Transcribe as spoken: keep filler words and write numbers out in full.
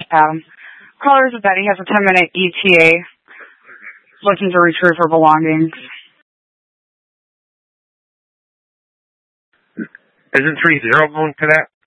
Um, caller is Betty, has a ten minute E T A, looking to retrieve her belongings. Isn't three zero going to that?